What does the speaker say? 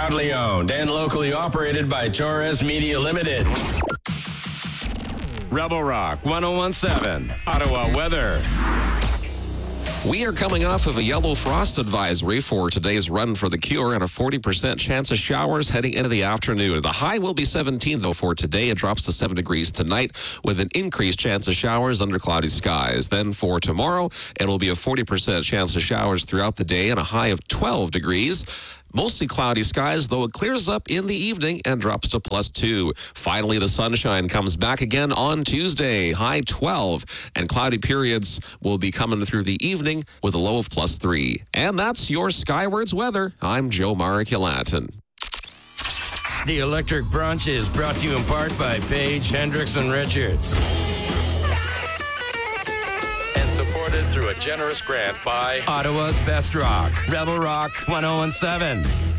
Proudly owned and locally operated by Torres Media Limited. Rebel Rock 1017, Ottawa weather. We are coming off of a yellow frost advisory for today's Run for the Cure and a 40% chance of showers heading into the afternoon. The high will be 17, though, for today. It drops to 7 degrees tonight with an increased chance of showers under cloudy skies. Then for tomorrow, it'll be a 40% chance of showers throughout the day and a high of 12 degrees. Mostly cloudy skies, though it clears up in the evening and drops to +2. Finally, the sunshine comes back again on Tuesday, high 12, and cloudy periods will be coming through the evening with a low of +3. And that's your Skywards weather. I'm Joe Mariculatin. The Electric Brunch is brought to you in part by Page, Hendricks, and Richards. And supported through a generous grant by Ottawa's Best Rock, Rebel Rock 1017.